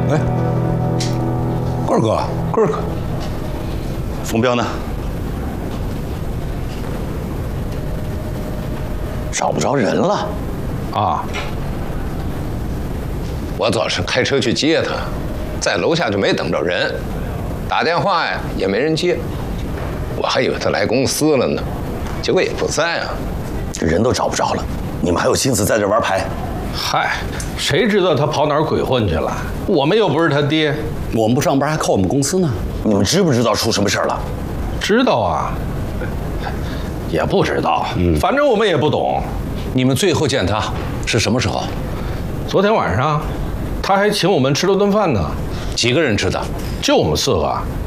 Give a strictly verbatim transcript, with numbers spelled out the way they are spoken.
哎，棍儿哥，棍儿哥， 冯彪呢？找不着人了。 啊， 我早晨开车去接他，在楼下就没等着人，打电话呀也没人接，我还以为他来公司了呢，结果也不在啊。 人都找不着了，你们还有心思在这玩牌？ 嗨，谁知道他跑哪儿鬼混去了？我们又不是他爹。 我们不上班还靠我们公司呢。 你们知不知道出什么事儿了？ 知道啊，也不知道，嗯，反正我们也不懂。 你们最后见他是什么时候？ 昨天晚上，他还请我们吃了顿饭呢。 几个人吃的？ 就我们四个。